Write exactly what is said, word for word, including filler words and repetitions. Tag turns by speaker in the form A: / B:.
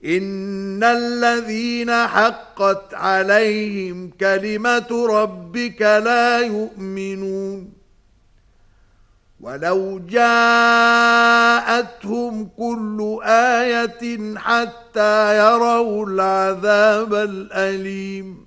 A: إن الذين حقت عليهم كلمة ربك لا يؤمنون ولو جاءتهم كل آية حتى يروا العذاب الأليم